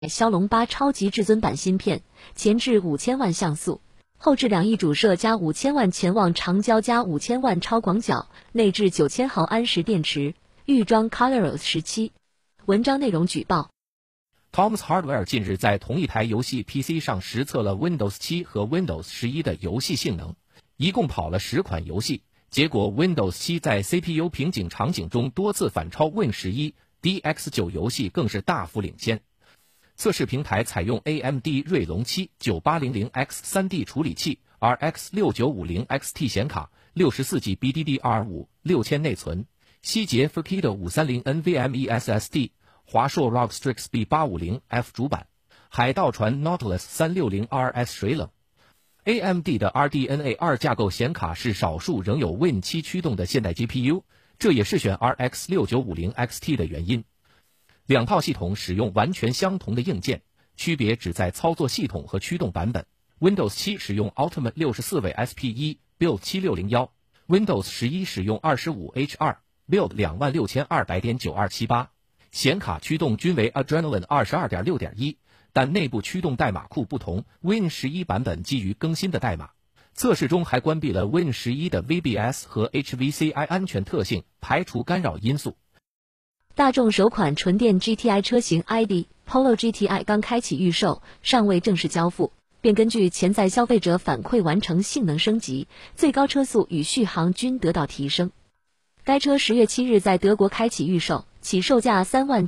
骁龙8超级至尊版芯片，前置5000万像素，后置2亿主摄加5000万潜望长焦加5000万超广角，内置9000毫安时电池，预装 ColorOS 17。文章内容举报。 Tom's Hardware 近日在同一台游戏 PC 上实测了 Windows 7和 Windows 11的游戏性能，一共跑了10款游戏，结果 Windows 7在 CPU 瓶颈场景中多次反超 Win 11，DX9 游戏更是大幅领先。测试平台采用 AMD 锐龙7 9800X 3D 处理器 ，RX 6950 XT 显卡，64G BDDR5 6000内存，希捷 Furkido 530 NVMe SSD， 华硕 ROG Strix B850F 主板，海盗船 Nautilus 360 RS 水冷。AMD 的 RDNA 2架构显卡是少数仍有 Win 7驱动的现代 GPU， 这也是选 RX 6950 XT 的原因。两套系统使用完全相同的硬件，区别只在操作系统和驱动版本。Windows 7使用 Ultimate 64位 SP1 Build 7601，Windows 11使用 25H2 Build 26200.9278，显卡驱动均为 Adrenalin 22.6.1， 但内部驱动代码库不同 ，Win 11版本基于更新的代码。测试中还关闭了 Win 11的 VBS 和 HVCI 安全特性，排除干扰因素。 大众首款纯电 GTI 车型 ID Polo GTI 刚开启预售，尚未正式交付，便根据潜在消费者反馈完成性能升级，最高车速与续航均得到提升。该车10月7日在德国开启预售，起售价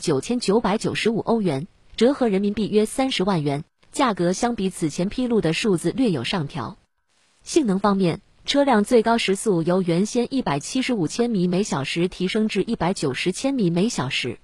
39995欧元，折合人民币约30万元，价格相比此前披露的数字略有上调。性能方面，车辆最高时速由原先175千米每小时提升至190千米每小时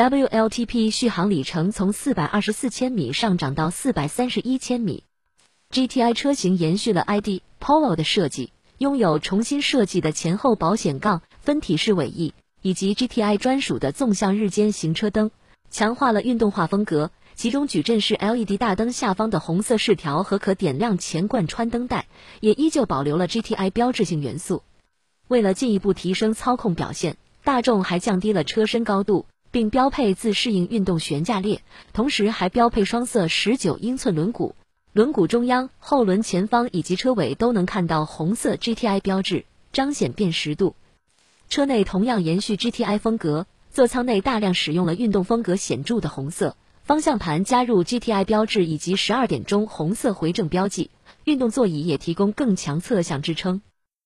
，WLTP 续航里程从424千米上涨到431千米。GTI 车型延续了 ID Polo 的设计，拥有重新设计的前后保险杠、分体式尾翼，以及 GTI 专属的纵向日间行车灯，强化了运动化风格。其中矩阵式 LED 大灯下方的红色饰条和可点亮前贯穿灯带，也依旧保留了 GTI 标志性元素。为了进一步提升操控表现，大众还降低了车身高度，并标配自适应运动悬架列，同时还标配双色19英寸轮毂，轮毂中央、后轮前方以及车尾都能看到红色 GTI 标志，彰显辨识度。车内同样延续 GTI 风格，座舱内大量使用了运动风格显著的红色。方向盘加入 GTI 标志以及12点钟红色回正标记，运动座椅也提供更强侧向支撑。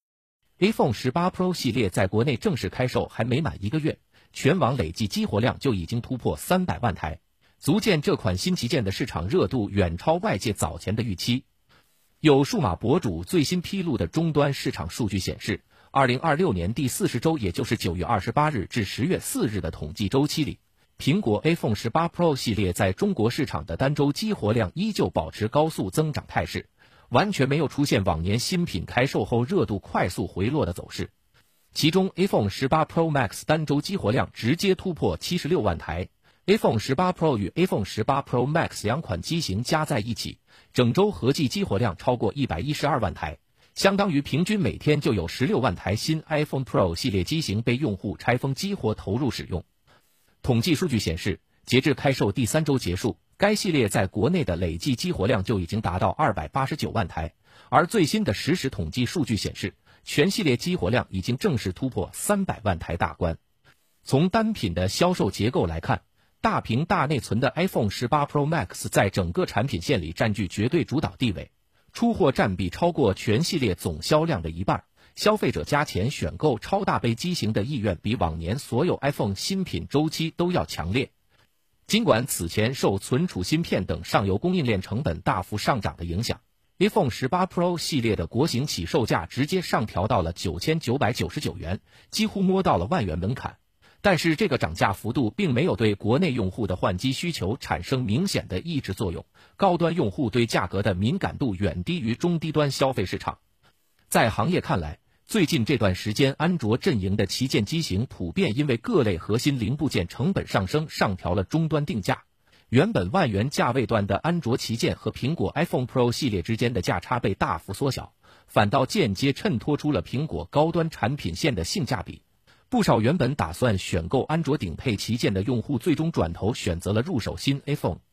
iPhone 18 Pro 系列在国内正式开售还没满1个月，全网累计激活量就已经突破300万台，足见这款新旗舰的市场热度远超外界早前的预期。有数码博主最新披露的终端市场数据显示，2026年第40周，也就是9月28日至10月4日的统计周期里，苹果 iPhone 18 Pro 系列在中国市场的单周激活量依旧保持高速增长态势，完全没有出现往年新品开售后热度快速回落的走势。其中 iPhone 18 Pro Max 单周激活量直接突破76万台， iPhone 18 Pro 与 iPhone 18 Pro Max 两款机型加在一起，整周合计激活量超过112万台，相当于平均每天就有16万台新 iPhone Pro 系列机型被用户拆封激活投入使用。统计数据显示，截至开售第3周结束，该系列在国内的累计激活量就已经达到289万台，而最新的实时统计数据显示，全系列激活量已经正式突破300万台大关。从单品的销售结构来看，大屏大内存的 iPhone 18 Pro Max 在整个产品线里占据绝对主导地位，出货占比超过全系列总销量的一半。消费者加钱选购超大杯机型的意愿比往年所有 iPhone 新品周期都要强烈。尽管此前受存储芯片等上游供应链成本大幅上涨的影响， iPhone 18 Pro 系列的国行起售价直接上调到了9999元，几乎摸到了万元门槛。但是这个涨价幅度并没有对国内用户的换机需求产生明显的抑制作用，高端用户对价格的敏感度远低于中低端消费市场。在行业看来，最近这段时间，安卓阵营的旗舰机型普遍因为各类核心零部件成本上升，上调了终端定价。原本万元价位段的安卓旗舰和苹果 iPhone Pro 系列之间的价差被大幅缩小，反倒间接衬托出了苹果高端产品线的性价比。不少原本打算选购安卓顶配旗舰的用户，最终转头选择了入手新 iPhone。